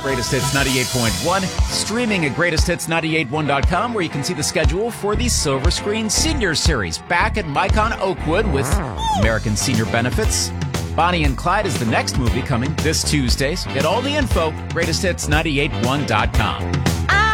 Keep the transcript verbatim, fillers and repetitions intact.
Greatest Hits ninety-eight point one, streaming at greatest hits nine eight one dot com, where you can see the schedule for the Silver Screen Senior Series back at Micon Oakwood with American Senior Benefits. Bonnie and Clyde is the next movie coming this Tuesday. So get all the info, greatest hits nine eight one dot com.